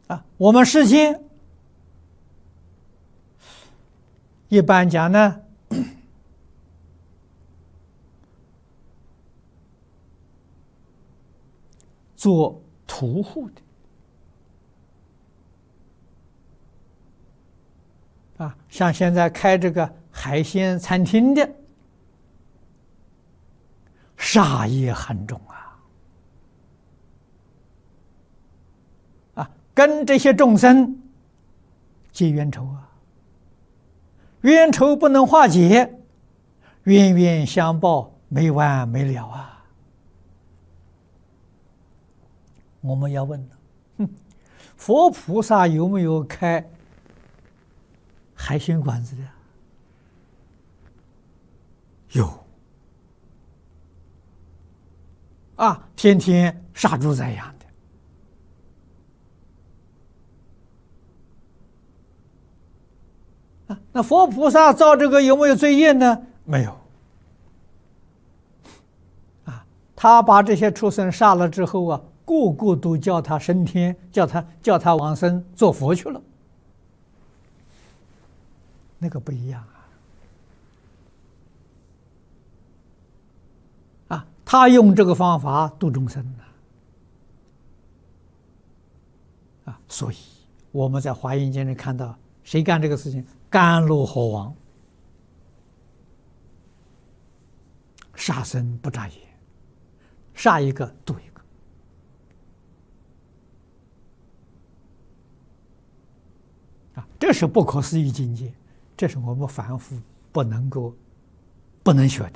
我们世间一般讲呢，做屠户的像现在开这个海鲜餐厅的，杀业很重跟这些众生结冤仇冤仇不能化解，冤冤相报没完没了我们要问了，佛菩萨有没有开海鲜馆子的？有天天杀猪宰羊的那佛菩萨造这个有没有罪业呢？没有他把这些畜生杀了之后个个都叫他升天，叫他往生做佛去了，那个不一样他用这个方法度众生所以我们在华严经里看到谁干这个事情？甘露河王杀生不眨眼，杀一个度一个这是不可思议境界，这是我们凡夫不能学的。